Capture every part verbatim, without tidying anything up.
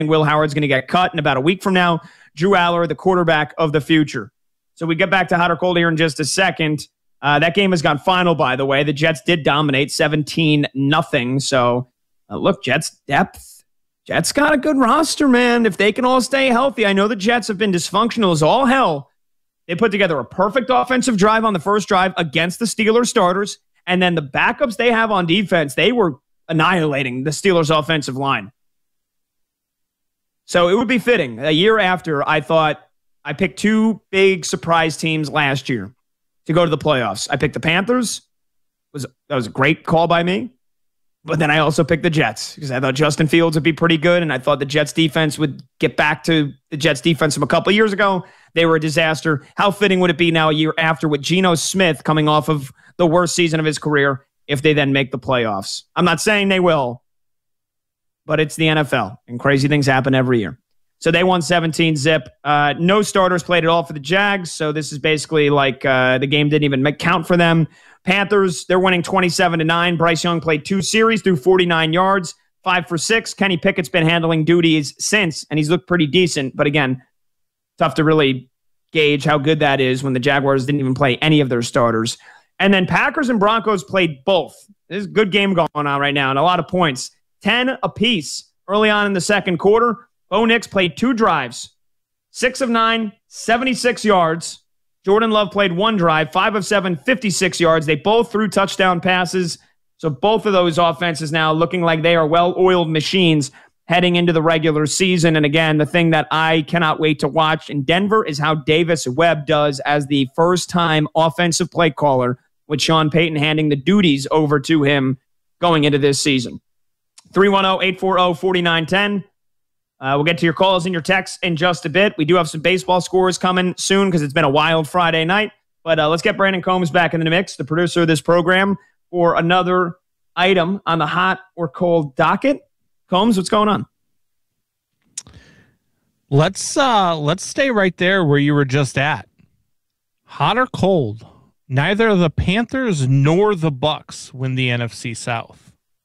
Will Howard's going to get cut in about a week from now. Drew Aller, the quarterback of the future. So we get back to hot or cold here in just a second. Uh, that game has gone final, by the way. The Jets did dominate seventeen nothing. So, uh, look, Jets depth. Jets got a good roster, man. If they can all stay healthy. I know the Jets have been dysfunctional as all hell. They put together a perfect offensive drive on the first drive against the Steelers starters. And then the backups they have on defense, they were annihilating the Steelers offensive line. So it would be fitting. A year after, I thought I picked two big surprise teams last year to go to the playoffs. I picked the Panthers. Was That was a great call by me. But then I also picked the Jets because I thought Justin Fields would be pretty good, and I thought the Jets defense would get back to the Jets defense from a couple of years ago. They were a disaster. How fitting would it be now a year after with Geno Smith coming off of the worst season of his career if they then make the playoffs? I'm not saying they will, but it's the N F L, and crazy things happen every year. So they won seventeen zip. Uh, no starters played at all for the Jags, so this is basically like uh, the game didn't even count for them. Panthers, they're winning twenty-seven to nine. Bryce Young played two series, threw forty-nine yards, five for six. Kenny Pickett's been handling duties since, and he's looked pretty decent. But again, tough to really gauge how good that is when the Jaguars didn't even play any of their starters. And then Packers and Broncos played both. There's a good game going on right now and a lot of points. ten apiece early on in the second quarter. Bo Nix played two drives, six of nine, seventy-six yards. Jordan Love played one drive, five of seven, fifty-six yards. They both threw touchdown passes. So both of those offenses now looking like they are well-oiled machines heading into the regular season. And again, the thing that I cannot wait to watch in Denver is how Davis Webb does as the first-time offensive play caller, with Sean Payton handing the duties over to him going into this season. three one zero, eight four zero, four nine one zero. Uh, we'll get to your calls and your texts in just a bit. We do have some baseball scores coming soon because it's been a wild Friday night. But uh, let's get Brandon Combs back in the mix, the producer of this program, for another item on the hot or cold docket. Combs, what's going on? Let's uh, let's stay right there where you were just at. Hot or cold? Neither the Panthers nor the Bucks win the N F C South.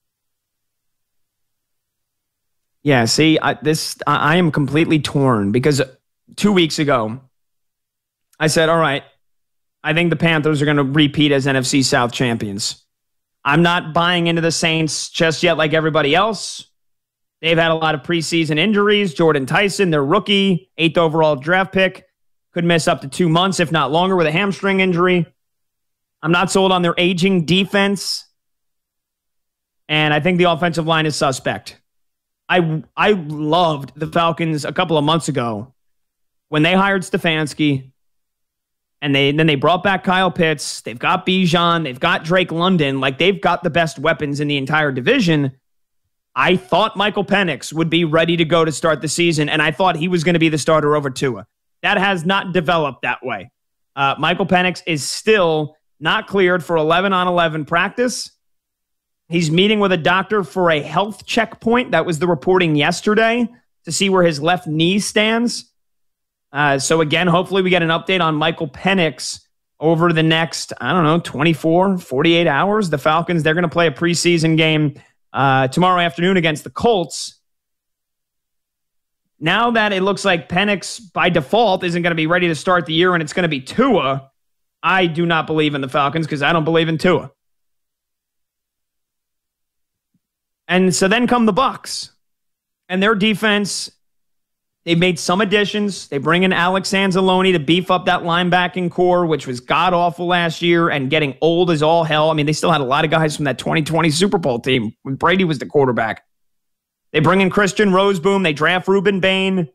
Yeah, see, I, this I, I am completely torn because two weeks ago, I said, all right, I think the Panthers are going to repeat as N F C South champions. I'm not buying into the Saints just yet like everybody else. They've had a lot of preseason injuries. Jordan Tyson, their rookie, eighth overall draft pick, could miss up to two months, if not longer, with a hamstring injury. I'm not sold on their aging defense. And I think the offensive line is suspect. I I loved the Falcons a couple of months ago when they hired Stefanski and they then they brought back Kyle Pitts. They've got Bijan. They've got Drake London. Like, they've got the best weapons in the entire division. I thought Michael Penix would be ready to go to start the season, and I thought he was going to be the starter over Tua. That has not developed that way. Uh, Michael Penix is still not cleared for eleven on eleven practice. He's meeting with a doctor for a health checkpoint. That was the reporting yesterday to see where his left knee stands. Uh, so again, hopefully we get an update on Michael Penix over the next, I don't know, twenty-four, forty-eight hours. The Falcons, they're going to play a preseason game uh, tomorrow afternoon against the Colts. Now that it looks like Penix, by default, isn't going to be ready to start the year and it's going to be Tua, I do not believe in the Falcons because I don't believe in Tua. And so then come the Bucs. And their defense, they've made some additions. They bring in Alex Anzalone to beef up that linebacking core, which was god-awful last year and getting old as all hell. I mean, they still had a lot of guys from that twenty twenty Super Bowl team when Brady was the quarterback. They bring in Christian Roseboom. They draft Ruben Bain.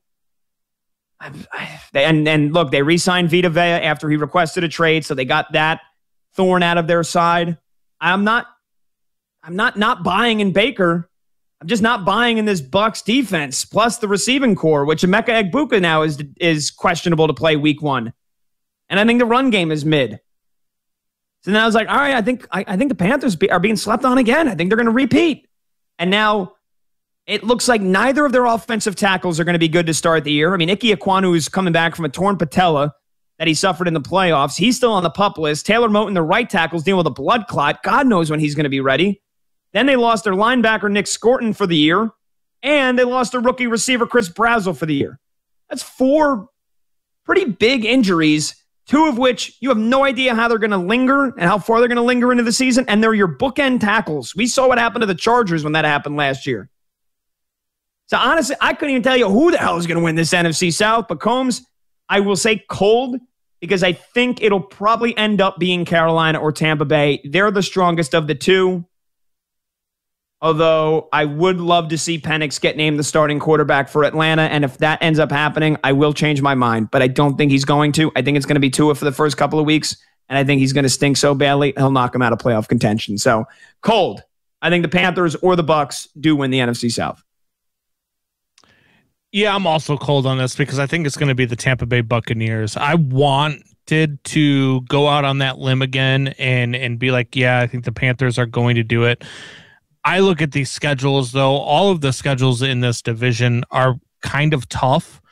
And, and look, they re-signed Vita Vea after he requested a trade, so they got that thorn out of their side. I'm not... I'm not not buying in Baker. I'm just not buying in this Bucs defense, plus the receiving core, which Emeka Egbuka now is is questionable to play week one. And I think the run game is mid. So then I was like, all right, I think I, I think the Panthers be, are being slept on again. I think they're going to repeat. And now it looks like neither of their offensive tackles are going to be good to start the year. I mean, Ike Ekwonu is coming back from a torn patella that he suffered in the playoffs. He's still on the PUP list. Taylor Moton, the right tackle, is dealing with a blood clot. God knows when he's going to be ready. Then they lost their linebacker, Nick Scorton, for the year. and they lost a rookie receiver, Chris Brazzell, for the year. That's four pretty big injuries, two of which you have no idea how they're going to linger and how far they're going to linger into the season, and they're your bookend tackles. We saw what happened to the Chargers when that happened last year. So honestly, I couldn't even tell you who the hell is going to win this N F C South, but Combs, I will say cold, because I think it'll probably end up being Carolina or Tampa Bay. They're the strongest of the two. Although I would love to see Penix get named the starting quarterback for Atlanta, and if that ends up happening, I will change my mind. But I don't think he's going to. I think it's going to be Tua for the first couple of weeks, and I think he's going to stink so badly, he'll knock him out of playoff contention. So, cold. I think the Panthers or the Bucs do win the N F C South. Yeah, I'm also cold on this because I think it's going to be the Tampa Bay Buccaneers. I wanted to go out on that limb again and, and be like, yeah, I think the Panthers are going to do it. I look at these schedules, though. All of the schedules in this division are kind of tough.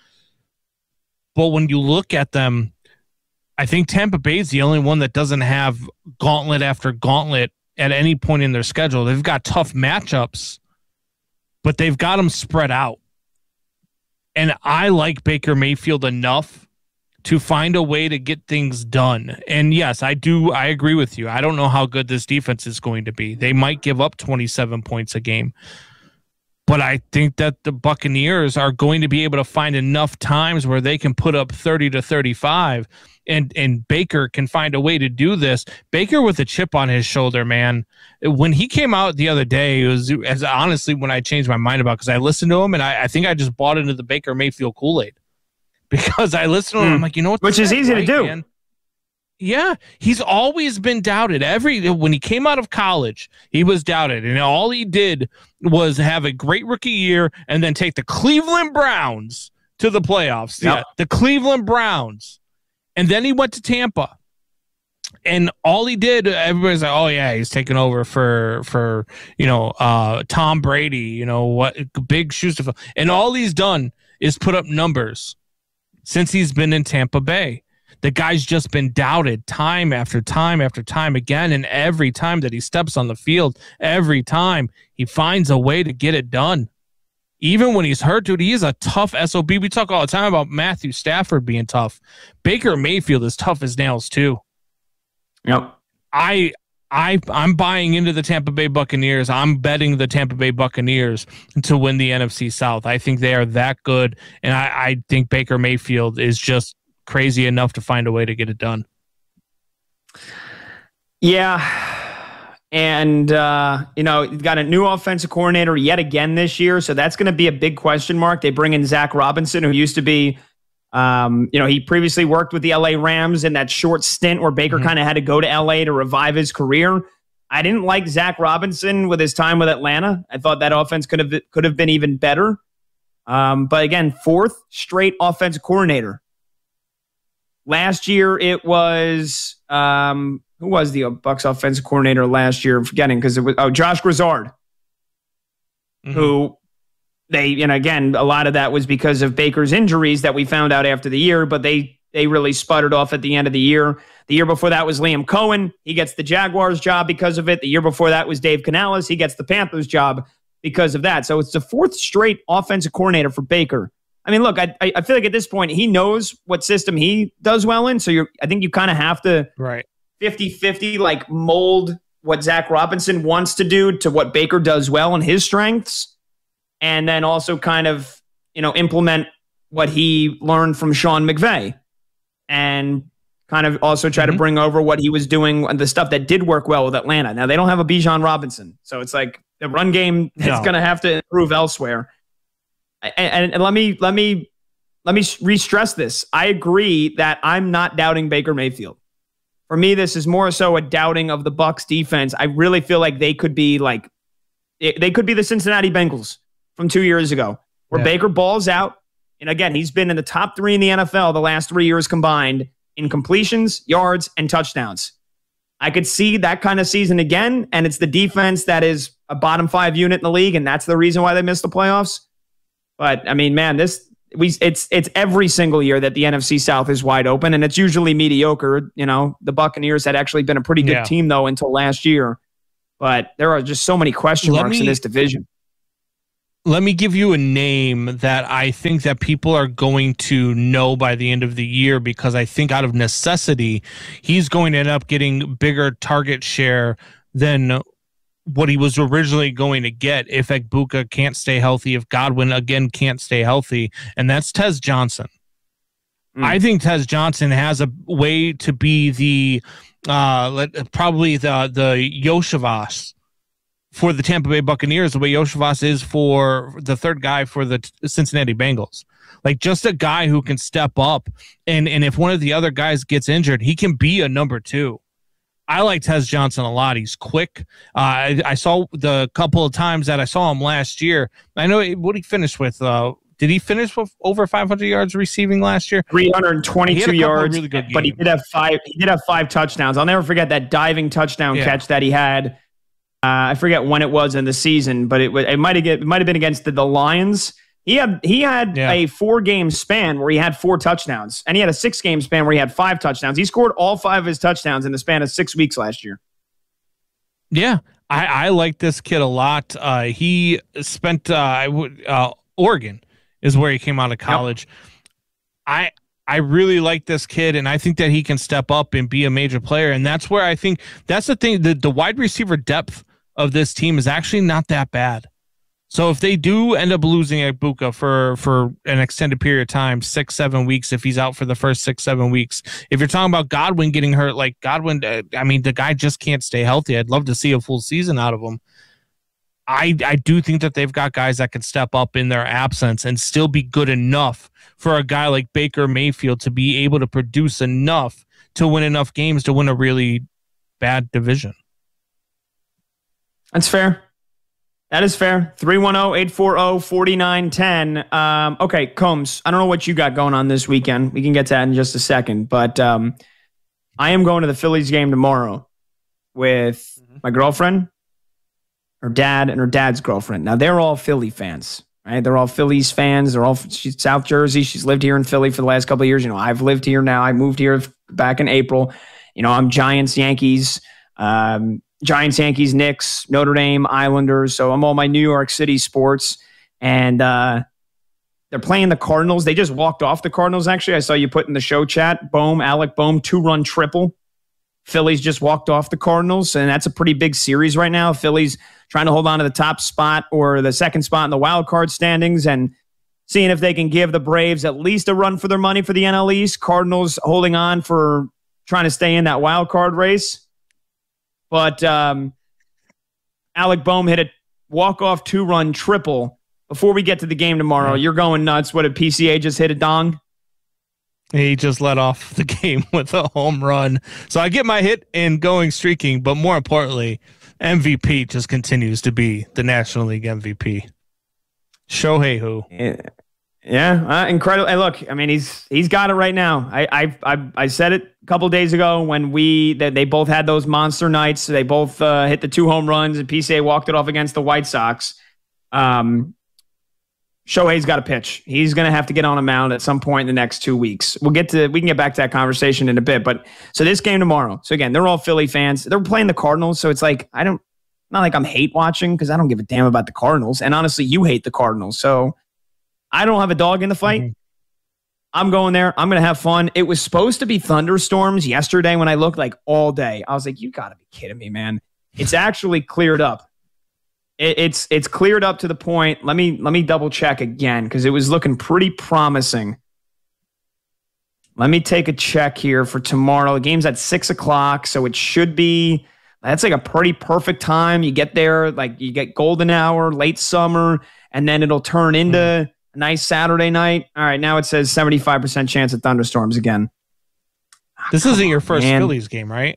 But when you look at them, I think Tampa Bay is the only one that doesn't have gauntlet after gauntlet at any point in their schedule. They've got tough matchups, but they've got them spread out. And I like Baker Mayfield enough to find a way to get things done. And yes, I do. I agree with you. I don't know how good this defense is going to be. They might give up twenty-seven points a game. But I think that the Buccaneers are going to be able to find enough times where they can put up thirty to thirty-five, and, and Baker can find a way to do this. Baker with a chip on his shoulder, man. When he came out the other day, it was as honestly when I changed my mind about, because I listened to him, and I, I think I just bought into the Baker Mayfield Kool-Aid. Because I listened to him, mm. I'm like, you know what? Which is easy right, to do. Man? Yeah, he's always been doubted. Every when he came out of college, he was doubted, and all he did was have a great rookie year and then take the Cleveland Browns to the playoffs. Yep. Yeah, the Cleveland Browns, and then he went to Tampa, and all he did, everybody's like, oh yeah, he's taking over for for you know uh, Tom Brady. You know what? Big shoes to fill, and all he's done is put up numbers since he's been in Tampa Bay. The guy's just been doubted time after time after time again, and every time that he steps on the field, every time he finds a way to get it done. Even when he's hurt, dude, he's a tough S O B. We talk all the time about Matthew Stafford being tough. Baker Mayfield is tough as nails too. Yep. I I I'm buying into the Tampa Bay Buccaneers. I'm betting the Tampa Bay Buccaneers to win the N F C South. I think they are that good, and I, I think Baker Mayfield is just crazy enough to find a way to get it done. Yeah. And, uh, you know, you've got a new offensive coordinator yet again this year. So that's going to be a big question mark. They bring in Zach Robinson, who used to be, um, you know, he previously worked with the L A Rams in that short stint where Baker mm-hmm. kind of had to go to L A to revive his career. I didn't like Zach Robinson with his time with Atlanta. I thought that offense could have, could have been even better. Um, but again, fourth straight offensive coordinator. Last year, it was, um, who was the Bucs offensive coordinator last year? I'm forgetting because it was, oh, Josh Grizzard, mm-hmm. who they, and again, a lot of that was because of Baker's injuries that we found out after the year, but they, they really sputtered off at the end of the year. The year before that was Liam Cohen. He gets the Jaguars job because of it. The year before that was Dave Canales. He gets the Panthers job because of that. So it's the fourth straight offensive coordinator for Baker. I mean, look, I I feel like at this point, he knows what system he does well in. So you're, I think you kind of have to right fifty-fifty, like mold what Zach Robinson wants to do to what Baker does well in his strengths. And then also kind of, you know, implement what he learned from Sean McVay and kind of also try mm-hmm. to bring over what he was doing and the stuff that did work well with Atlanta. Now, they don't have a Bijan Robinson. So it's like the run game is no. going to have to improve elsewhere. And, and let me let me let me re-stress this. I agree that I'm not doubting Baker Mayfield. For me, this is more so a doubting of the Bucs defense. I really feel like they could be like they could be the Cincinnati Bengals from two years ago, where yeah. Baker balls out. And again, he's been in the top three in the N F L the last three years combined in completions, yards, and touchdowns. I could see that kind of season again, and it's the defense that is a bottom five unit in the league, and that's the reason why they missed the playoffs. But I mean, man, this we it's it's every single year that the N F C South is wide open, and it's usually mediocre. You know, the Buccaneers had actually been a pretty good yeah. team though until last year, but there are just so many question let marks me, in this division. Let me give you a name that I think that people are going to know by the end of the year, because I think out of necessity, he's going to end up getting bigger target share than what he was originally going to get if Egbuka can't stay healthy, if Godwin again can't stay healthy, and that's Tez Johnson. Mm. I think Tez Johnson has a way to be the uh, let, probably the the Yoshivas for the Tampa Bay Buccaneers, the way Yoshivas is for the third guy for the Cincinnati Bengals. Like, just a guy who can step up, and, and if one of the other guys gets injured, he can be a number two. I like Tez Johnson a lot. He's quick. Uh, I, I saw the couple of times that I saw him last year. I know what he finished with. Uh, did he finish with over five hundred yards receiving last year? three hundred twenty-two yards, really good but he did have five. He did have five touchdowns. I'll never forget that diving touchdown yeah. catch that he had. Uh, I forget when it was in the season, but it it might have it might have been against the, the Lions. He had he had yeah. a four game span where he had four touchdowns, and he had a six game span where he had five touchdowns. He scored all five of his touchdowns in the span of six weeks last year. Yeah, I, I like this kid a lot. Uh, he spent uh, uh, Oregon is where he came out of college. Yep. I. I really like this kid, and I think that he can step up and be a major player. And that's where I think that's the thing. The, the wide receiver depth of this team is actually not that bad. So if they do end up losing Egbuka for, for an extended period of time, six, seven weeks, if he's out for the first six, seven weeks, if you're talking about Godwin getting hurt, like Godwin, uh, I mean, the guy just can't stay healthy. I'd love to see a full season out of him. I, I do think that they've got guys that can step up in their absence and still be good enough for a guy like Baker Mayfield to be able to produce enough to win enough games to win a really bad division. That's fair. That is fair. three one zero, eight four zero, four nine one zero. Um, okay, Combs, I don't know what you got going on this weekend. We can get to that in just a second. But um, I am going to the Phillies game tomorrow with my girlfriend, her dad, and her dad's girlfriend. Now, they're all Philly fans, right? They're all Phillies fans. They're all she's South Jersey. She's lived here in Philly for the last couple of years. You know, I've lived here now. I moved here back in April. You know, I'm Giants, Yankees, um, Giants, Yankees, Knicks, Notre Dame, Islanders. So I'm all my New York City sports. And uh, they're playing the Cardinals. They just walked off the Cardinals, actually. I saw you put in the show chat. Bohm, Alec Bohm, two-run triple. Phillies just walked off the Cardinals, and that's a pretty big series right now. Phillies trying to hold on to the top spot or the second spot in the wild card standings and seeing if they can give the Braves at least a run for their money for the N L East. Cardinals holding on for trying to stay in that wild card race. But um, Alec Bohm hit a walk-off two-run triple. Before we get to the game tomorrow, you're going nuts. What, did P C A just hit a dong? He just let off the game with a home run. So I get my hit in going streaking, but more importantly, M V P just continues to be the National League M V P. Shohei who? Yeah, yeah uh, incredible. Hey, look, I mean, he's he's got it right now. I I I, I said it a couple days ago when we that they both had those monster nights. They both uh, hit the two home runs, and P C A walked it off against the White Sox. Um. Shohei's got to pitch. He's going to have to get on a mound at some point in the next two weeks. We'll get to, we can get back to that conversation in a bit. But so this game tomorrow. So again, they're all Philly fans. They're playing the Cardinals. So it's like, I don't, not like I'm hate watching because I don't give a damn about the Cardinals. And honestly, you hate the Cardinals. So I don't have a dog in the fight. Mm-hmm. I'm going there. I'm going to have fun. It was supposed to be thunderstorms yesterday when I looked like all day. I was like, you got to be kidding me, man. It's actually cleared up. It's it's cleared up to the point. Let me let me double check again because it was looking pretty promising. Let me take a check here for tomorrow. The game's at six o'clock, so it should be. That's like a pretty perfect time. You get there, like you get golden hour, late summer, and then it'll turn into mm. a nice Saturday night. All right, now it says seventy-five percent chance of thunderstorms again. This oh, isn't your first man. Phillies game, right?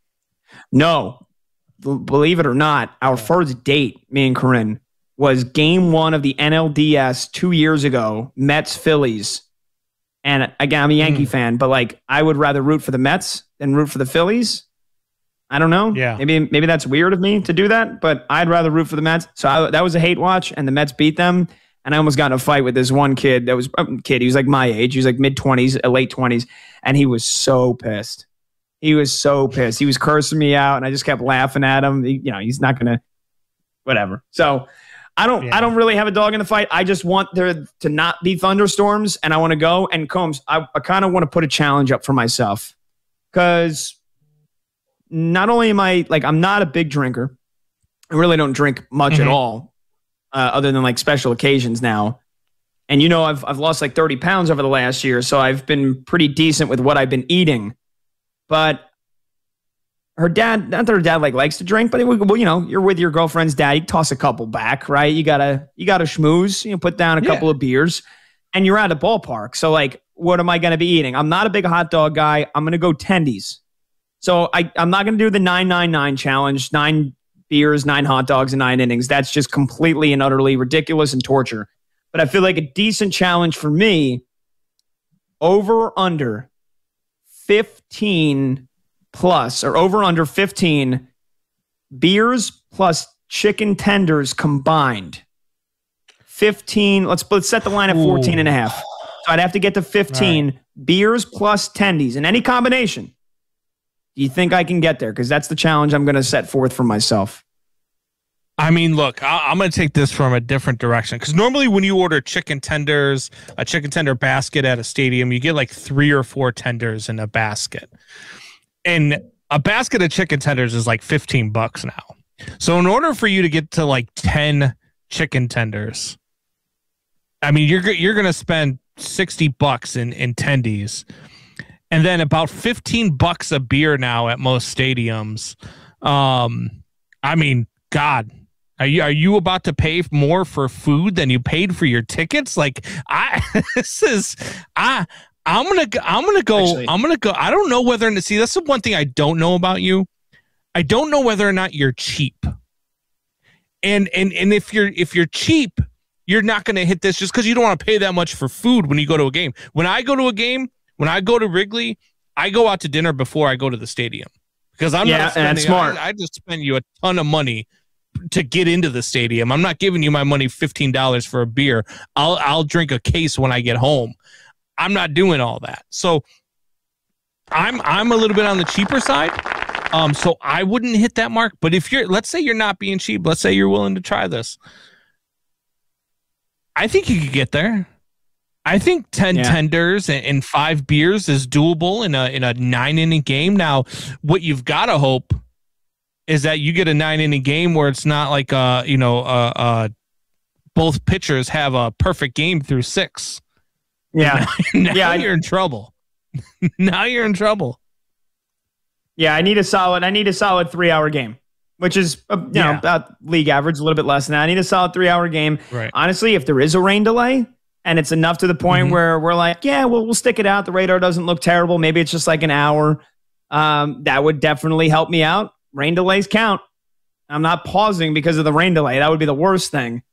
No. Believe it or not, our first date, me and Corinne, was game one of the N L D S two years ago, Mets Phillies. And again, I'm a Yankee mm. fan, but like I would rather root for the Mets than root for the Phillies. I don't know. Yeah. Maybe maybe that's weird of me to do that, but I'd rather root for the Mets. So I, that was a hate watch, and the Mets beat them. And I almost got in a fight with this one kid that was um, kid. He was like my age. He was like mid twenties, late twenties, and he was so pissed. He was so pissed. He was cursing me out, and I just kept laughing at him. He, you know, he's not going to, whatever. So I don't Yeah. I don't really have a dog in the fight. I just want there to not be thunderstorms, and I want to go. And Combs, I, I kind of want to put a challenge up for myself because not only am I like I'm not a big drinker, I really don't drink much Mm-hmm. at all, uh, other than like special occasions now. And you know, I've I've lost like thirty pounds over the last year, so I've been pretty decent with what I've been eating. But her dad, not that her dad like likes to drink, but it, well, you know, you're with your girlfriend's dad, you toss a couple back, right? You gotta you gotta schmooze, you know, put down a Yeah. couple of beers, and you're at a ballpark. So like, what am I gonna be eating? I'm not a big hot dog guy. I'm gonna go tendies. So I I'm not gonna do the nine nine nine challenge, nine beers, nine hot dogs, and nine innings. That's just completely and utterly ridiculous and torture. But I feel like a decent challenge for me, over or under fifteen plus, or over under fifteen beers plus chicken tenders combined. fifteen, let's, let's set the line at fourteen and a half. So I'd have to get to fifteen Right. beers plus tendies in any combination. Do you think I can get there? Because that's the challenge I'm going to set forth for myself. I mean, look, I, I'm going to take this from a different direction because normally when you order chicken tenders, a chicken tender basket at a stadium, you get like three or four tenders in a basket. And a basket of chicken tenders is like fifteen bucks now. So in order for you to get to like ten chicken tenders, I mean, you're you're going to spend sixty bucks in, in tendies. And then about fifteen bucks a beer now at most stadiums. Um, I mean, God, are you are you about to pay more for food than you paid for your tickets? Like, I this is I I'm gonna go, I'm gonna go Actually- I'm gonna go. I don't know whether to see. That's the one thing I don't know about you. I don't know whether or not you're cheap. And and and if you're if you're cheap, you're not gonna hit this just because you don't want to pay that much for food when you go to a game. When I go to a game. When I go to Wrigley, I go out to dinner before I go to the stadium because I'm Yeah, not and spending, that's smart. I, I just spend you a ton of money to get into the stadium. I'm not giving you my money fifteen dollars for a beer. I'll I'll drink a case when I get home. I'm not doing all that. So I'm I'm a little bit on the cheaper side. Um, so I wouldn't hit that mark. But if you're, let's say you're not being cheap, let's say you're willing to try this. I think you could get there. I think ten Yeah. tenders and, and five beers is doable in a in a nine inning game. Now, what you've got to hope is that you get a nine inning game where it's not like uh you know uh, uh both pitchers have a perfect game through six. Yeah. now Yeah, I- you're in trouble. now you're in trouble. Yeah, I need a solid. I need a solid three-hour game, which is uh, you know Yeah. about league average, a little bit less than that. I need a solid three-hour game. Right. Honestly, if there is a rain delay and it's enough to the point Mhm. where we're like, yeah, well, we'll stick it out. The radar doesn't look terrible. Maybe it's just like an hour. Um, that would definitely help me out. Rain delays count. I'm not pausing because of the rain delay. That would be the worst thing.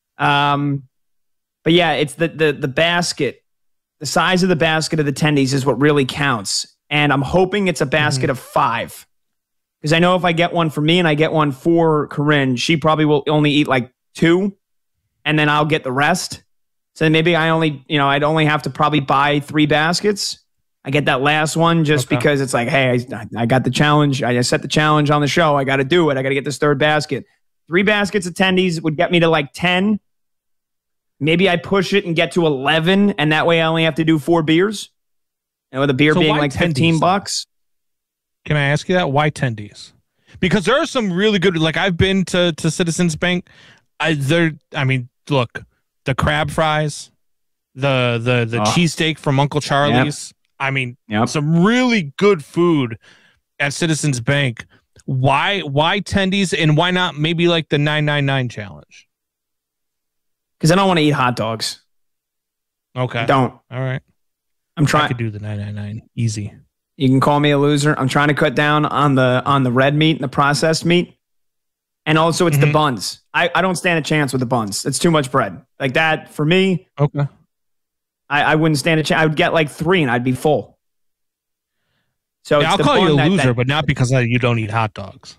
Um, but yeah, it's the the the basket. The size of the basket of the tendies is what really counts. And I'm hoping it's a basket Mm-hmm. of five. Because I know if I get one for me and I get one for Corinne, she probably will only eat like two. And then I'll get the rest. So maybe I only, you know, I'd only have to probably buy three baskets. I get that last one just Okay. because it's like, hey, I, I got the challenge. I set the challenge on the show. I got to do it. I got to get this third basket. Three baskets of tendies would get me to like ten. Maybe I push it and get to eleven, and that way I only have to do four beers. And with a beer So being why like tendies? fifteen bucks. Can I ask you that? Why tendies? Because there are some really good. Like I've been to to Citizens Bank. I there. I mean, look, the crab fries, the the the Oh. cheesesteak from Uncle Charlie's. I mean, Yep. some really good food at Citizens Bank. Why why tendies and why not maybe like the nine nine nine challenge? Because I don't want to eat hot dogs. Okay, I don't. all right. I'm I trying. could do the nine nine nine easy. You can call me a loser. I'm trying to cut down on the on the red meat and the processed meat. And also it's the Mhm. buns. I, I don't stand a chance with the buns. It's too much bread. Like that, for me, Okay. I, I wouldn't stand a chance. I would get like three and I'd be full. So Yeah, it's I'll the call you bun a that- loser, that- but not because I, you don't eat hot dogs.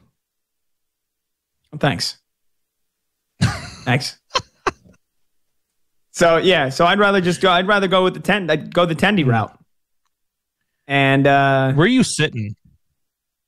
Thanks. Thanks. So yeah, so I'd rather just go. I'd rather go with the ten. I'd go the tendy Hmm. route. And uh, Where are you sitting?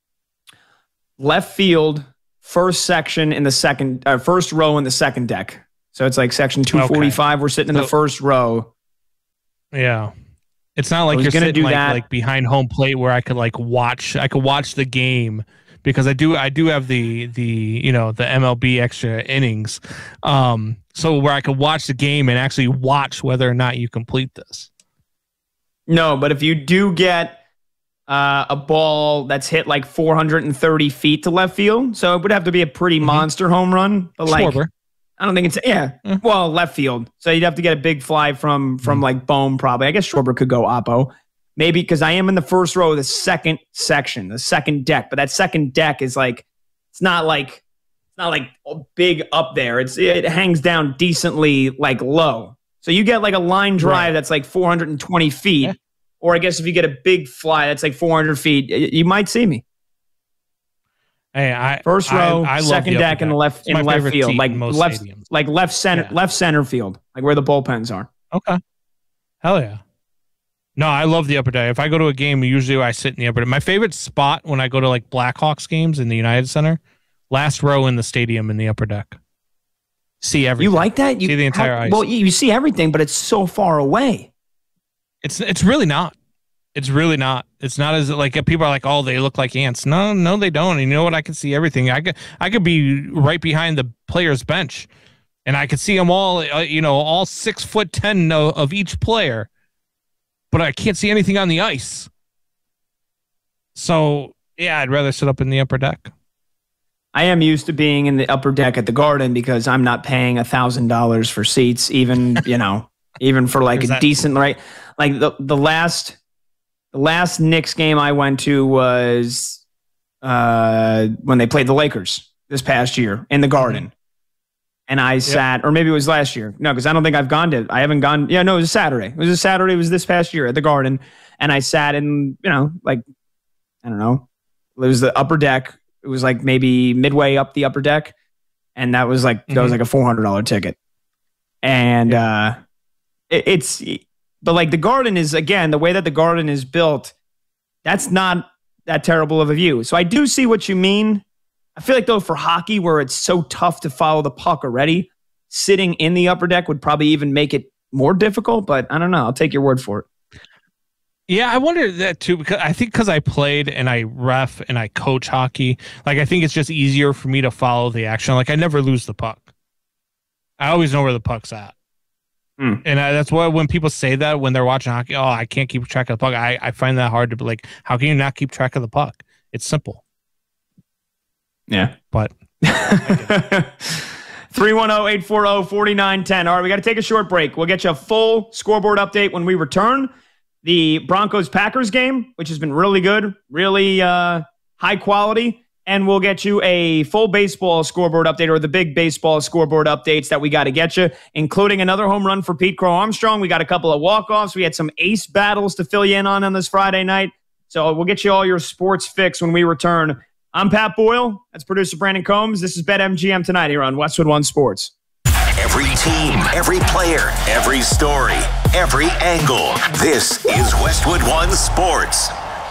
left field, first section in the second, uh, first row in the second deck. So it's like section two forty-five. Okay. We're sitting in so, the first row. Yeah. It's not like you're sitting like, like behind home plate where I could like watch, I could watch the game because I do, I do have the, the, you know, the M L B extra innings. Um, so where I could watch the game and actually watch whether or not you complete this. No, but if you do get uh, a ball that's hit like four hundred thirty feet to left field, so it would have to be a pretty mm-hmm. monster home run, but like, Schwarber. I don't think it's yeah. Mm. Well, left field. So you'd have to get a big fly from from mm. like Bohm probably. I guess Schwarber could go oppo. Maybe because I am in the first row of the second section, the second deck. But that second deck is like it's not like it's not like big up there. It's it hangs down decently like low. So you get like a line drive right. that's like four hundred twenty feet. Yeah. Or I guess if you get a big fly that's like four hundred feet, you might see me. Hey, I first row, I, I second deck in the left in left field, like left, stadiums. like left center, yeah. left center field, like where the bullpens are. Okay, hell yeah. No, I love the upper deck. If I go to a game, usually I sit in the upper deck. My favorite spot when I go to like Blackhawks games in the United Center, last row in the stadium in the upper deck. See everything. You like that? You see the entire how, ice. Well, you see everything, but it's so far away. It's it's really not. It's really not. It's not as like people are like, oh, they look like ants. No, no, they don't. And you know what? I can see everything. I could, I could be right behind the player's bench, and I could see them all. Uh, you know, all six foot ten of, of each player, but I can't see anything on the ice. So yeah, I'd rather sit up in the upper deck. I am used to being in the upper deck at the Garden because I'm not paying a thousand dollars for seats, even you know, even for like Where's a that? decent right, like the the last. The last Knicks game I went to was uh, when they played the Lakers this past year in the Garden. And I yep. sat, or maybe it was last year. No, because I don't think I've gone to, I haven't gone. Yeah, no, it was a Saturday. It was a Saturday. It was this past year at the Garden. And I sat in, you know, like, I don't know. It was the upper deck. It was like maybe midway up the upper deck. And that was like, mm-hmm. that was like a four hundred dollars ticket. And yeah. uh, it, it's, But like the Garden is, again, the way that the Garden is built, that's not that terrible of a view. So I do see what you mean. I feel like though for hockey where it's so tough to follow the puck already, sitting in the upper deck would probably even make it more difficult, but I don't know. I'll take your word for it. Yeah, I wonder that too, because I think because I played and I ref and I coach hockey, like I think it's just easier for me to follow the action. Like I never lose the puck. I always know where the puck's at. Hmm. And I, that's why when people say that when they're watching hockey, oh, I can't keep track of the puck. I, I find that hard to be like, how can you not keep track of the puck? It's simple. Yeah. But three one zero, eight four zero, four nine one zero. All right, we got to take a short break. We'll get you a full scoreboard update when we return. The Broncos-Packers game, which has been really good, really uh, high quality. And we'll get you a full baseball scoreboard update or the big baseball scoreboard updates that we got to get you, including another home run for Pete Crow Armstrong. We got a couple of walk-offs. We had some ace battles to fill you in on on this Friday night. So we'll get you all your sports fix when we return. I'm Pat Boyle. That's producer Brandon Combs. This is BetMGM Tonight here on Westwood One Sports. Every team, every player, every story, every angle. This is Westwood One Sports.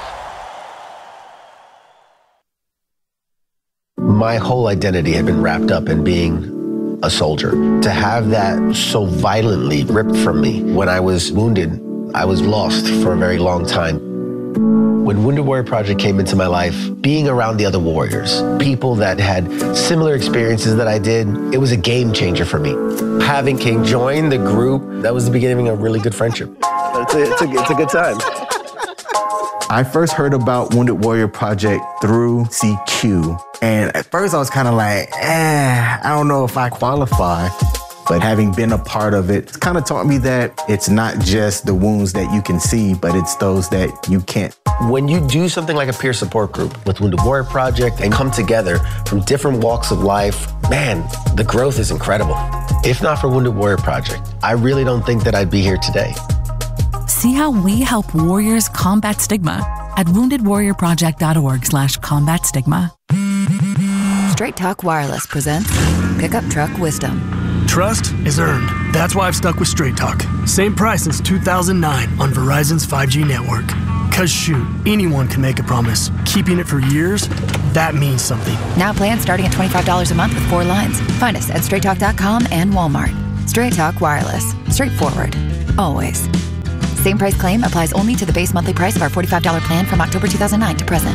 My whole identity had been wrapped up in being a soldier. To have that so violently ripped from me when I was wounded, I was lost for a very long time. When Wounded Warrior Project came into my life, being around the other warriors, people that had similar experiences that I did, it was a game changer for me. Having King join the group, that was the beginning of a really good friendship. It's a, it's a, it's a good time. I first heard about Wounded Warrior Project through C Q. And at first I was kind of like, eh, I don't know if I qualify. But having been a part of it, it's kind of taught me that it's not just the wounds that you can see, but it's those that you can't. When you do something like a peer support group with Wounded Warrior Project and come together from different walks of life, man, the growth is incredible. If not for Wounded Warrior Project, I really don't think that I'd be here today. See how we help warriors combat stigma at wounded warrior project dot org slash combat stigma. Straight Talk Wireless presents Pickup Truck Wisdom. Trust is earned. That's why I've stuck with Straight Talk. Same price since two thousand nine on Verizon's five G network. Because shoot, anyone can make a promise. Keeping it for years, that means something. Now plans starting at twenty-five dollars a month with four lines. Find us at straight talk dot com and Walmart. Straight Talk Wireless. Straightforward. Always. Same price claim applies only to the base monthly price of our forty-five dollars plan from October two thousand nine to present.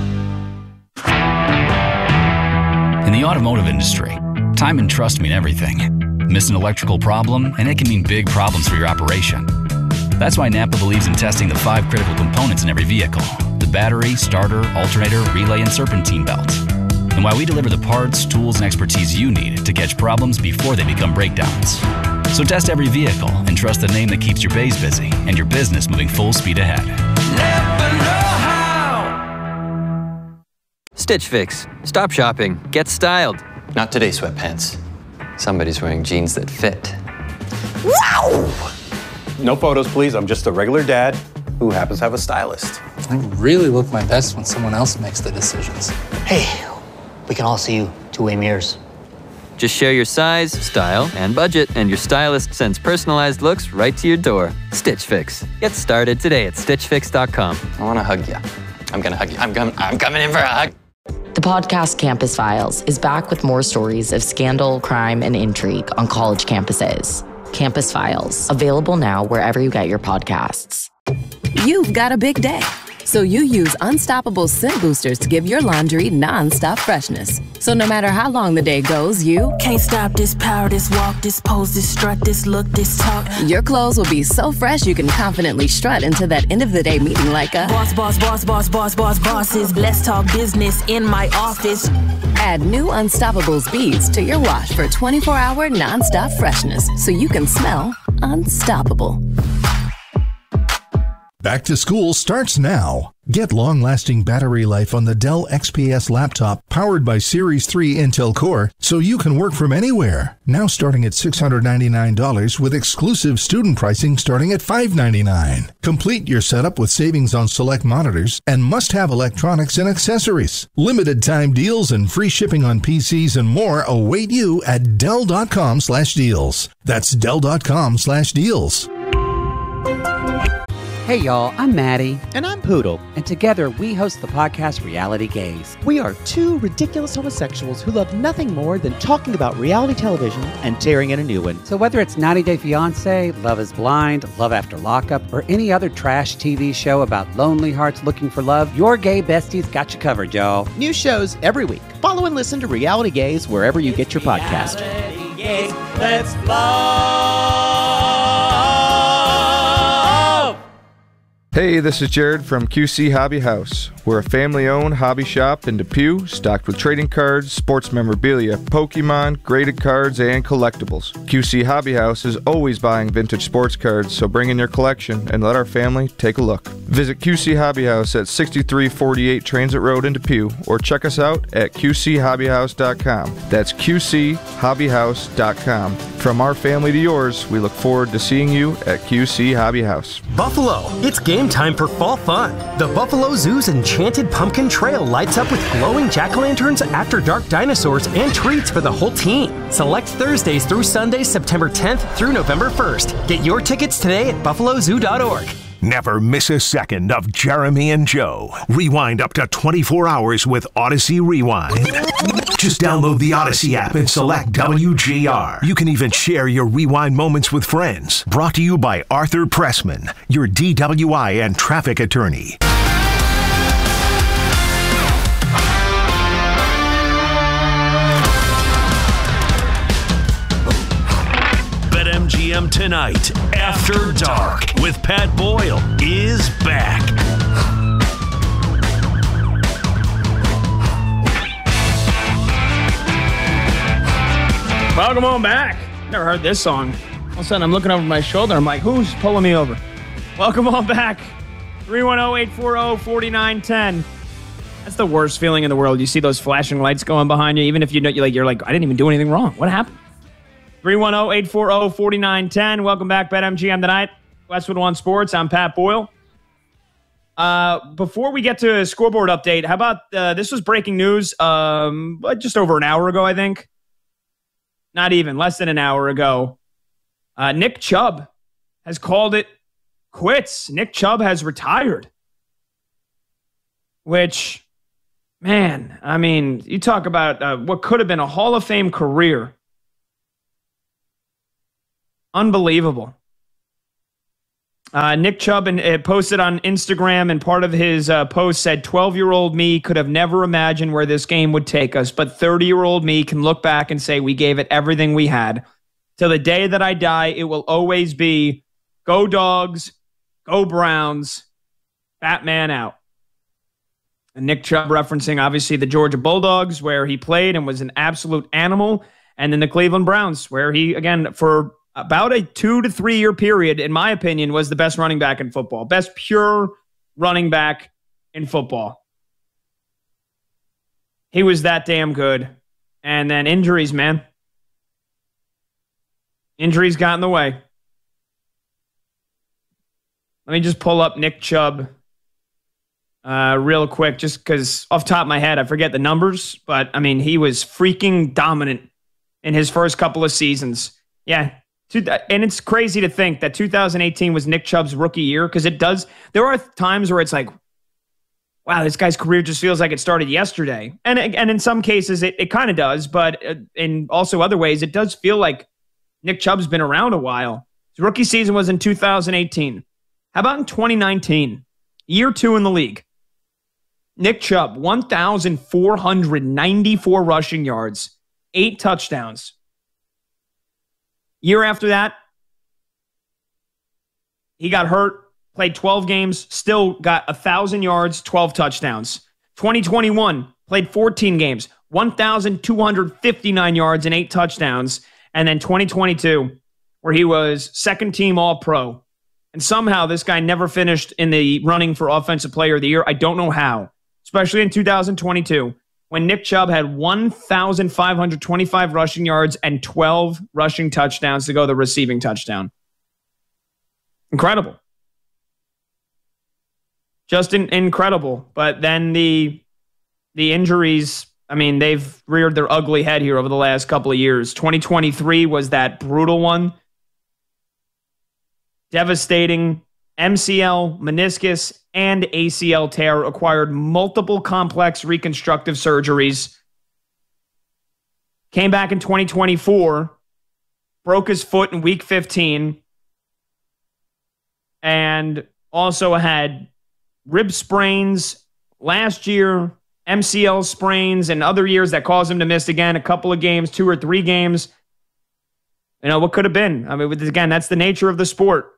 In the automotive industry, time and trust mean everything. Miss an electrical problem, and it can mean big problems for your operation. That's why Napa believes in testing the five critical components in every vehicle: the battery, starter, alternator, relay, and serpentine belt. And why we deliver the parts, tools, and expertise you need to catch problems before they become breakdowns. So test every vehicle and trust the name that keeps your bays busy and your business moving full speed ahead. Napa know-how. Stitch Fix. Stop shopping. Get styled. Not today, sweatpants. Somebody's wearing jeans that fit. Wow! No photos, please. I'm just a regular dad who happens to have a stylist. I really look my best when someone else makes the decisions. Hey, we can all see you two-way mirrors. Just share your size, style, and budget, and your stylist sends personalized looks right to your door. Stitch Fix. Get started today at stitch fix dot com. I want to hug you. I'm going to hug you. I'm, com- I'm coming in for a hug. The podcast Campus Files is back with more stories of scandal, crime, and intrigue on college campuses. Campus Files, available now wherever you get your podcasts. You've got a big day, so you use Unstoppable Scent Boosters to give your laundry non-stop freshness. So no matter how long the day goes, you can't stop this power, this walk, this pose, this strut, this look, this talk. Your clothes will be so fresh you can confidently strut into that end of the day meeting like a boss, boss, boss, boss, boss, boss, bosses. Let's talk business in my office. Add new Unstoppables beads to your wash for twenty-four hour non-stop freshness so you can smell unstoppable. Back to school starts now. Get long-lasting battery life on the Dell X P S laptop powered by Series three Intel Core so you can work from anywhere. Now starting at six hundred ninety-nine dollars with exclusive student pricing starting at five hundred ninety-nine dollars. Complete your setup with savings on select monitors and must-have electronics and accessories. Limited time deals and free shipping on P Cs and more await you at Dell dot com slash deals. That's Dell dot com slash deals. Hey y'all, I'm Maddie. And I'm Poodle. And together we host the podcast Reality Gaze. We are two ridiculous homosexuals who love nothing more than talking about reality television and tearing in a new one. So whether it's ninety day fiancé, Love is Blind, Love After Lockup, or any other trash T V show about lonely hearts looking for love, your gay besties got you covered, y'all. New shows every week. Follow and listen to Reality Gaze wherever you get your podcast. Reality Gaze, let's love. Hey, this is Jared from Q C Hobby House. We're a family-owned hobby shop in Depew, stocked with trading cards, sports memorabilia, Pokemon, graded cards, and collectibles. Q C Hobby House is always buying vintage sports cards, so bring in your collection and let our family take a look. Visit Q C Hobby House at sixty-three forty-eight Transit Road in Depew, or check us out at q c hobby house dot com. That's q c hobby house dot com. From our family to yours, we look forward to seeing you at Q C Hobby House. Buffalo, it's game time for fall fun. The Buffalo Zoo's Enchanted Pumpkin Trail lights up with glowing jack-o'-lanterns, after-dark dinosaurs, and treats for the whole team. Select Thursdays through Sundays, September tenth through November first. Get your tickets today at buffalo zoo dot org. Never miss a second of Jeremy and Joe. Rewind up to twenty-four hours with Odyssey Rewind. Just download the Odyssey app and select W G R. You can even share your rewind moments with friends. Brought to you by Arthur Pressman, your D W I and traffic attorney. BetMGM Tonight, After Dark, with Pat Boyle, is back. Welcome on back. Never heard this song. All of a sudden, I'm looking over my shoulder. I'm like, who's pulling me over? Welcome on back. three one zero, eight four zero, four nine one zero. That's the worst feeling in the world. You see those flashing lights going behind you, even if you know, you're like, you're like, I didn't even do anything wrong. What happened? three one zero, eight four zero, four nine one zero. Welcome back, BetMGM Tonight. Westwood One Sports. I'm Pat Boyle. Uh, before we get to a scoreboard update, how about uh, this was breaking news um, just over an hour ago, I think. Not even, less than an hour ago. Uh, Nick Chubb has called it quits. Nick Chubb has retired. which, man, I mean, you talk about uh, what could have been a Hall of Fame career. Unbelievable. Uh, Nick Chubb and, uh, posted on Instagram, and part of his uh, post said, twelve-year-old me could have never imagined where this game would take us, but thirty-year-old me can look back and say we gave it everything we had. Till the day that I die, it will always be go Dogs, go Browns, Batman out. And Nick Chubb referencing, obviously, the Georgia Bulldogs, where he played and was an absolute animal, and then the Cleveland Browns, where he, again, for about a two to three year period, in my opinion, was the best running back in football. Best pure running back in football. He was that damn good. And then injuries, man. Injuries got in the way. Let me just pull up Nick Chubb uh, real quick, just because off the top of my head, I forget the numbers. But, I mean, he was freaking dominant in his first couple of seasons. Yeah. And it's crazy to think that two thousand eighteen was Nick Chubb's rookie year, because it does. There are times where it's like, wow, this guy's career just feels like it started yesterday. And, and in some cases, it, it kind of does. But in also other ways, it does feel like Nick Chubb's been around a while. His rookie season was in two thousand eighteen. How about in twenty nineteen? Year two in the league. Nick Chubb, one thousand four hundred ninety-four rushing yards, eight touchdowns. Year after that, he got hurt, played twelve games, still got one thousand yards, twelve touchdowns. twenty twenty-one, played fourteen games, one thousand two hundred fifty-nine yards and eight touchdowns. And then twenty twenty-two, where he was second team All-Pro. And somehow this guy never finished in the running for Offensive Player of the Year. I don't know how, especially in two thousand twenty-two. When Nick Chubb had one thousand five hundred twenty-five rushing yards and twelve rushing touchdowns to go the receiving touchdown. Incredible. Just in, incredible. But then the, the injuries, I mean, they've reared their ugly head here over the last couple of years. twenty twenty-three was that brutal one. Devastating. M C L, meniscus, and A C L tear, required multiple complex reconstructive surgeries. Came back in twenty twenty-four, broke his foot in week fifteen, and also had rib sprains last year, M C L sprains, and other years that caused him to miss again a couple of games, two or three games. You know, what could have been? I mean, again, that's the nature of the sport.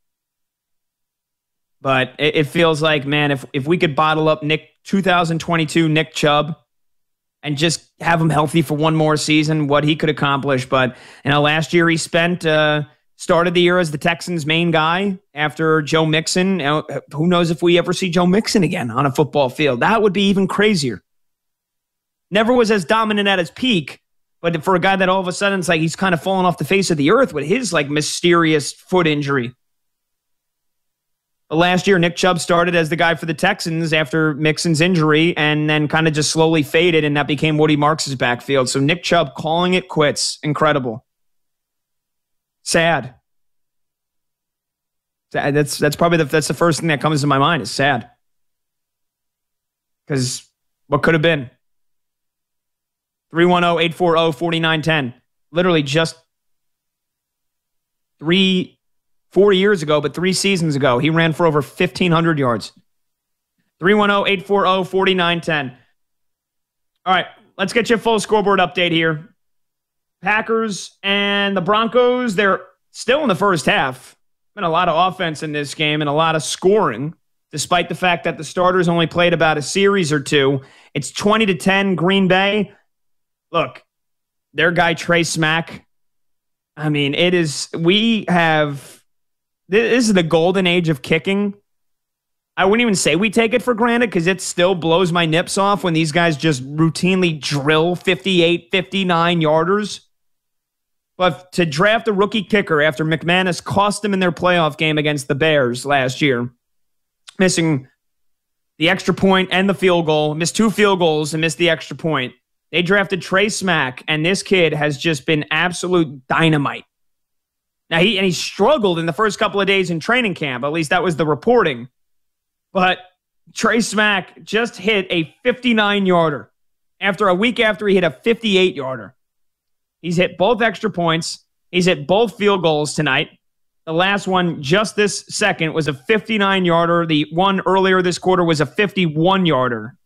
But it, it feels like, man, if, if we could bottle up Nick two thousand twenty-two Nick Chubb and just have him healthy for one more season, what he could accomplish. But, you know, last year he spent, uh, started the year as the Texans' main guy after Joe Mixon. You know, who knows if we ever see Joe Mixon again on a football field? That would be even crazier. Never was as dominant at his peak, but for a guy that all of a sudden it's like he's kind of fallen off the face of the earth with his like mysterious foot injury. But last year, Nick Chubb started as the guy for the Texans after Mixon's injury and then kind of just slowly faded, and that became Woody Marks' backfield. So Nick Chubb calling it quits. Incredible. Sad. That's that's probably the, that's the first thing that comes to my mind is sad. Because what could have been? three one zero, eight four zero, four nine one zero. Literally just three... Four years ago, but three seasons ago, he ran for over fifteen hundred yards. three one zero, eight four zero, four nine one zero. All right, let's get you a full scoreboard update here. Packers and the Broncos, they're still in the first half. Been a lot of offense in this game and a lot of scoring, despite the fact that the starters only played about a series or two. It's twenty to ten Green Bay. Look, their guy Trey Smack, I mean, it is, we have... This is the golden age of kicking. I wouldn't even say we take it for granted because it still blows my nips off when these guys just routinely drill fifty-eight, fifty-nine yarders. But to draft a rookie kicker after McManus cost them in their playoff game against the Bears last year, missing the extra point and the field goal, missed two field goals and missed the extra point. They drafted Trey Smack, and this kid has just been absolute dynamite. Now, he and he struggled in the first couple of days in training camp. At least that was the reporting. But Trey Smack just hit a fifty-nine-yarder after a week after he hit a fifty-eight-yarder. He's hit both extra points. He's hit both field goals tonight. The last one just this second was a fifty-nine-yarder. The one earlier this quarter was a fifty-one-yarder.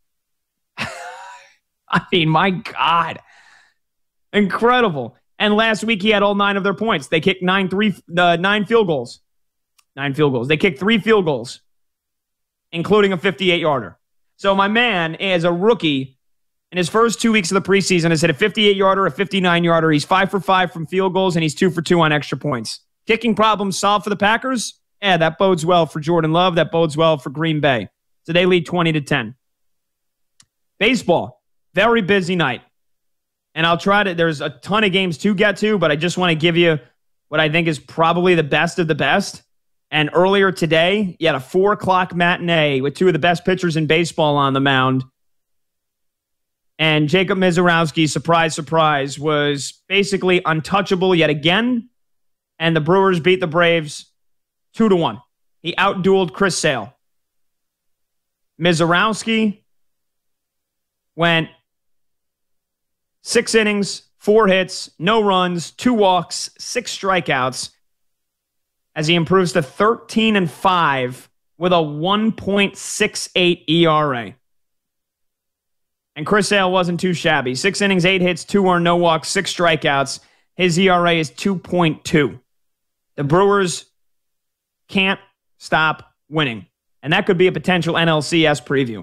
I mean, my God. Incredible. And last week he had all nine of their points. They kicked nine three uh, nine field goals. Nine field goals. They kicked three field goals, including a fifty-eight-yarder. So my man, as a rookie, in his first two weeks of the preseason, has hit a fifty-eight-yarder, a fifty-nine-yarder. He's five for five from field goals, and he's two for two on extra points. Kicking problems solved for the Packers? Yeah, that bodes well for Jordan Love. That bodes well for Green Bay. So they lead twenty to ten. Baseball, very busy night. And I'll try to, there's a ton of games to get to, but I just want to give you what I think is probably the best of the best. And earlier today, you had a four o'clock matinee with two of the best pitchers in baseball on the mound. And Jacob Mizorowski, surprise, surprise, was basically untouchable yet again. And the Brewers beat the Braves two to one. He outdueled Chris Sale. Mizorowski went six innings, four hits, no runs, two walks, six strikeouts, as he improves to thirteen and five with a one point six eight E R A. And Chris Sale wasn't too shabby. Six innings, eight hits, two earned, no walks, six strikeouts. His E R A is two point two. The Brewers can't stop winning. And that could be a potential N L C S preview.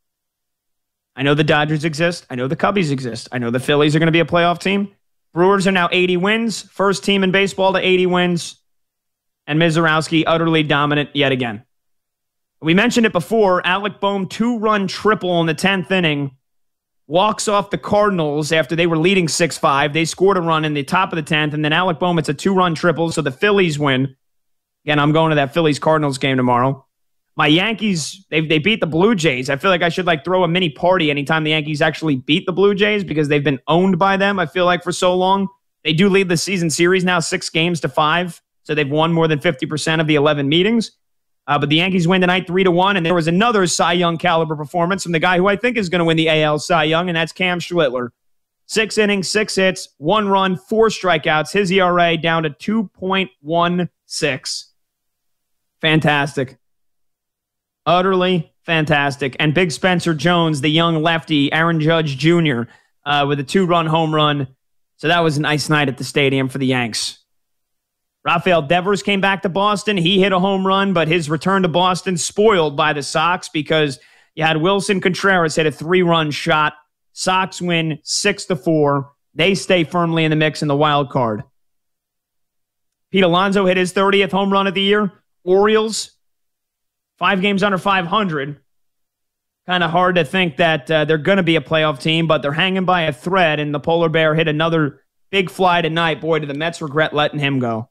I know the Dodgers exist. I know the Cubbies exist. I know the Phillies are going to be a playoff team. Brewers are now eighty wins. First team in baseball to eighty wins. And Mizorowski utterly dominant yet again. We mentioned it before. Alec Boehm, two-run triple in the tenth inning. Walks off the Cardinals after they were leading six five. They scored a run in the top of the tenth. And then Alec Boehm, it's a two-run triple. So the Phillies win. Again, I'm going to that Phillies-Cardinals game tomorrow. My Yankees, they they beat the Blue Jays. I feel like I should like throw a mini party anytime the Yankees actually beat the Blue Jays because they've been owned by them, I feel like, for so long. They do lead the season series now six games to five. So they've won more than fifty percent of the eleven meetings. Uh, but the Yankees win tonight three to one. And there was another Cy Young caliber performance from the guy who I think is going to win the A L Cy Young, and that's Cam Schlittler. Six innings, six hits, one run, four strikeouts. His E R A down to two point one six. Fantastic. Utterly fantastic. And big Spencer Jones, the young lefty, Aaron Judge Junior, uh, with a two-run home run. So that was a nice night at the stadium for the Yanks. Rafael Devers came back to Boston. He hit a home run, but his return to Boston spoiled by the Sox because you had Wilson Contreras hit a three-run shot. Sox win six to four. They stay firmly in the mix in the wild card. Pete Alonso hit his thirtieth home run of the year. Orioles, five games under five hundred. Kind of hard to think that uh, they're going to be a playoff team, but they're hanging by a thread, and the Polar Bear hit another big fly tonight. Boy, do the Mets regret letting him go.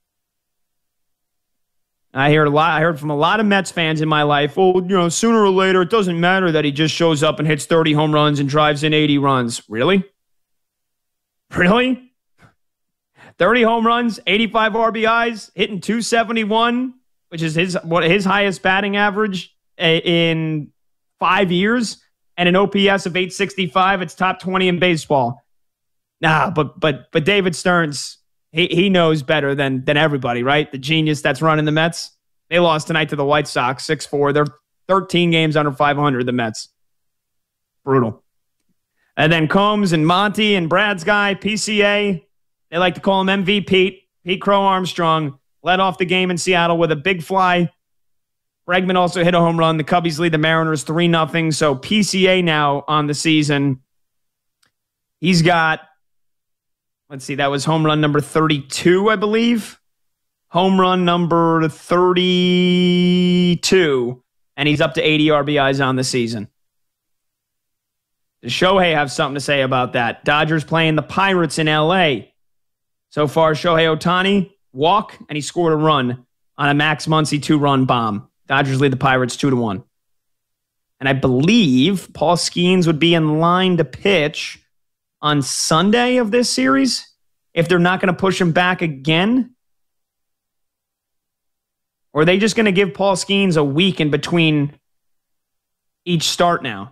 I heard a lot. I heard from a lot of Mets fans in my life, well, you know, sooner or later, it doesn't matter that he just shows up and hits thirty home runs and drives in eighty runs. Really? Really? thirty home runs, eighty-five R B Is, hitting two seventy-one, which is his what his highest batting average in five years, and an O P S of eight sixty-five. It's top twenty in baseball. Nah, but but but David Stearns, he he knows better than than everybody, right? The genius that's running the Mets. They lost tonight to the White Sox, six four. They're thirteen games under five hundred, the Mets. Brutal. And then Combs and Monty and Brad's guy, P C A, they like to call him M V Pete. Pete Crow Armstrong led off the game in Seattle with a big fly. Bregman also hit a home run. The Cubbies lead the Mariners three nothing. So P C A now on the season. He's got, let's see, that was home run number thirty-two, I believe. Home run number thirty-two. And he's up to eighty R B Is on the season. Does Shohei have something to say about that? Dodgers playing the Pirates in L A. So far, Shohei Ohtani, walk, and he scored a run on a Max Muncy two-run bomb. Dodgers lead the Pirates two to one. And I believe Paul Skeens would be in line to pitch on Sunday of this series if they're not going to push him back again. Or are they just going to give Paul Skeens a week in between each start now.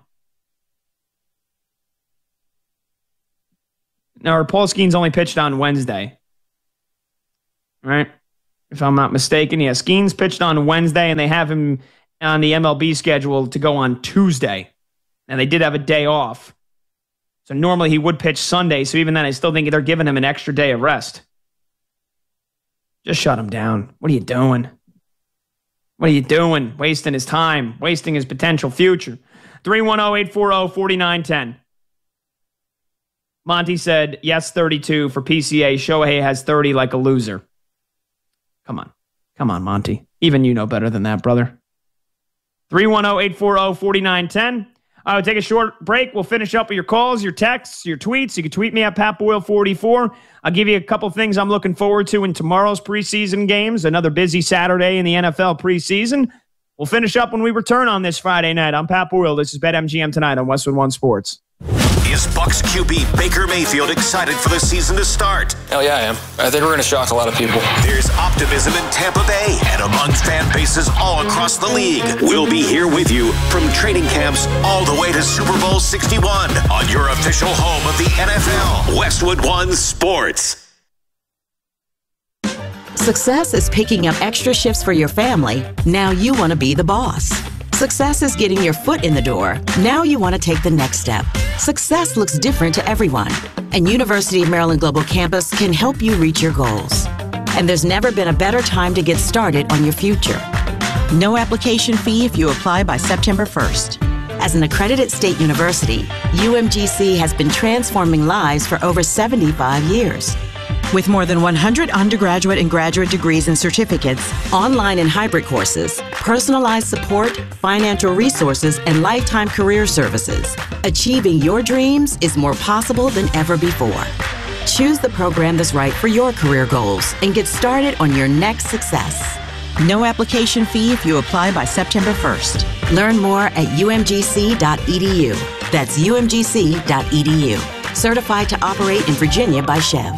Now, Paul Skeens only pitched on Wednesday, right? If I'm not mistaken. Yeah, Skeens pitched on Wednesday, and they have him on the M L B schedule to go on Tuesday. And they did have a day off. So normally he would pitch Sunday. So even then, I still think they're giving him an extra day of rest. Just shut him down. What are you doing? What are you doing? Wasting his time, wasting his potential future. three one zero, eight four zero, four nine one zero. Monty said, yes, thirty-two for P C A. Shohei has thirty like a loser. Come on. Come on, Monty. Even you know better than that, brother. three one zero, eight four zero, four nine one zero. I'll take a short break. We'll finish up with your calls, your texts, your tweets. You can tweet me at Pat Boyle forty-four. I'll give you a couple things I'm looking forward to in tomorrow's preseason games. Another busy Saturday in the N F L preseason. We'll finish up when we return on this Friday night. I'm Pat Boyle. This is BetMGM Tonight on Westwood One Sports. Is Bucs Q B Baker Mayfield excited for the season to start? Hell yeah, I am. I think we're going to shock a lot of people. There's optimism in Tampa Bay and among fan bases all across the league. We'll be here with you from training camps all the way to Super Bowl sixty-one on your official home of the N F L, Westwood One Sports. Success is picking up extra shifts for your family. Now you want to be the boss. Success is getting your foot in the door. Now you want to take the next step. Success looks different to everyone, and University of Maryland Global Campus can help you reach your goals. And there's never been a better time to get started on your future. No application fee if you apply by September first. As an accredited state university, U M G C has been transforming lives for over seventy-five years. With more than one hundred undergraduate and graduate degrees and certificates, online and hybrid courses, personalized support, financial resources, and lifetime career services, achieving your dreams is more possible than ever before. Choose the program that's right for your career goals and get started on your next success. No application fee if you apply by September first. Learn more at U M G C dot E D U. That's U M G C dot E D U. Certified to operate in Virginia by Chev.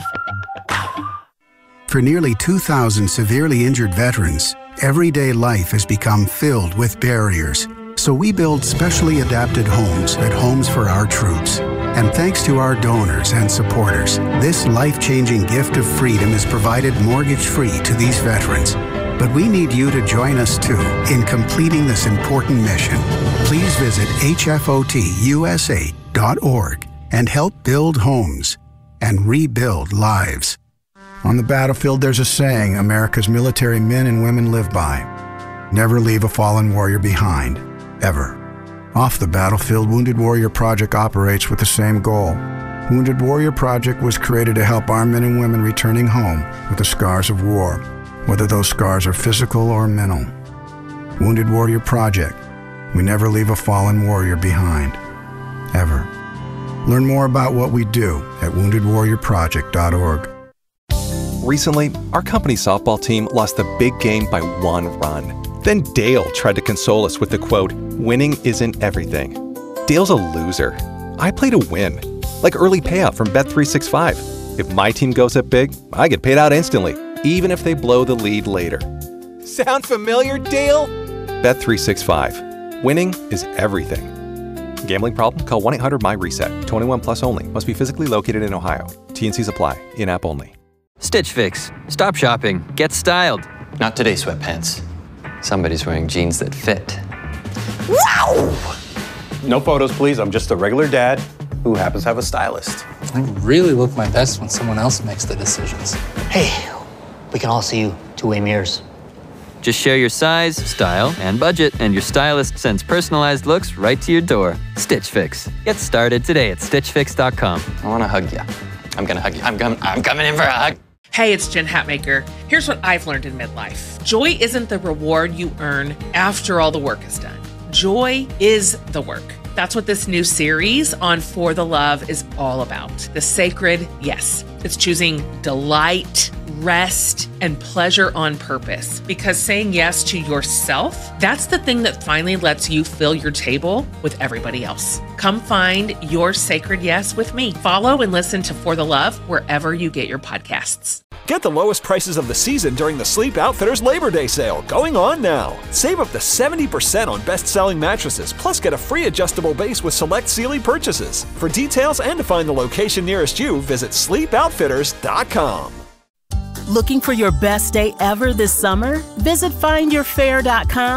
For nearly two thousand severely injured veterans, everyday life has become filled with barriers. So we build specially adapted homes at Homes for Our Troops. And thanks to our donors and supporters, this life-changing gift of freedom is provided mortgage-free to these veterans. But we need you to join us too in completing this important mission. Please visit H F O T U S A dot org and help build homes and rebuild lives. On the battlefield, there's a saying America's military men and women live by. Never leave a fallen warrior behind, ever. Off the battlefield, Wounded Warrior Project operates with the same goal. Wounded Warrior Project was created to help our men and women returning home with the scars of war, whether those scars are physical or mental. Wounded Warrior Project. We never leave a fallen warrior behind, ever. Learn more about what we do at wounded warrior project dot org. Recently, our company softball team lost the big game by one run. Then Dale tried to console us with the quote, "Winning isn't everything." Dale's a loser. I play to win. Like early payout from Bet three sixty-five. If my team goes up big, I get paid out instantly, even if they blow the lead later. Sound familiar, Dale? Bet three sixty-five. Winning is everything. Gambling problem? Call one eight hundred M Y reset. twenty-one plus only. Must be physically located in Ohio. T and C's apply. In-app only. Stitch Fix. Stop shopping. Get styled. Not today, sweatpants. Somebody's wearing jeans that fit. Wow! No photos, please. I'm just a regular dad who happens to have a stylist. I really look my best when someone else makes the decisions. Hey, we can all see you two-way mirrors. Just share your size, style, and budget, and your stylist sends personalized looks right to your door. Stitch Fix. Get started today at stitch fix dot com. I want to hug you. I'm going to hug you. I'm, com- I'm coming in for a hug. Hey, it's Jen Hatmaker. Here's what I've learned in midlife. Joy isn't the reward you earn after all the work is done. Joy is the work. That's what this new series on For the Love is all about. The sacred yes. It's choosing delight, rest, and pleasure on purpose. Because saying yes to yourself, that's the thing that finally lets you fill your table with everybody else. Come find your sacred yes with me. Follow and listen to For the Love wherever you get your podcasts. Get the lowest prices of the season during the Sleep Outfitters Labor Day sale, going on now. Save up to seventy percent on best-selling mattresses, plus get a free adjustable base with select Sealy purchases. For details and to find the location nearest you, visit sleep outfitters dot com. Looking for your best day ever this summer? Visit find your fair dot com